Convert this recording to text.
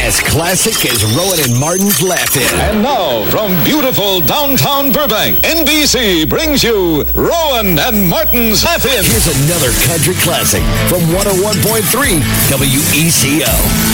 as classic as Rowan and Martin's Laugh-In. And now, from beautiful downtown Burbank, NBC brings you Rowan and Martin's Laugh-In. Here's another country classic from 101.3 WECO.